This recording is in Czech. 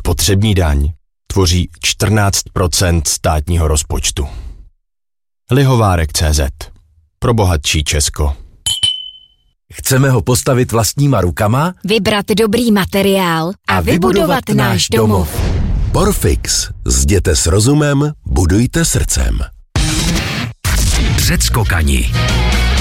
spotřební daň tvoří 14% státního rozpočtu. Lihovárek.cz. Pro bohatší Česko. Chceme ho postavit vlastníma rukama? Vybrat dobrý materiál a vybudovat náš domov. Porfix. Zděte s rozumem, budujte srdcem. Předskokani.